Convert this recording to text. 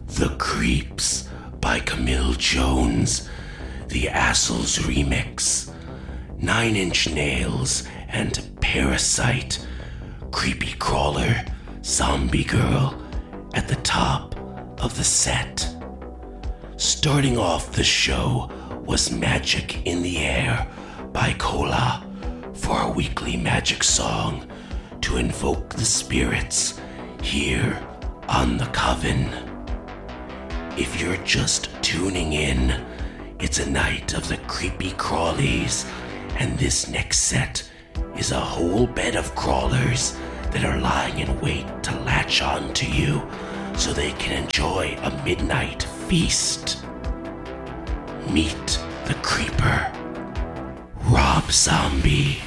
The Creeps by Camille Jones, the Assholes Remix, 9 Inch Nails and Parasite, Creepy Crawler, Zombie Girl at the top of the set. Starting off the show was Magic in the Air by Cola for a weekly magic song to invoke the spirits here on the Coven. If you're just tuning in, it's a night of the creepy crawlies, and this next set is a whole bed of crawlers that are lying in wait to latch on to you so they can enjoy a midnight feast. Meet the Creeper, Rob Zombie.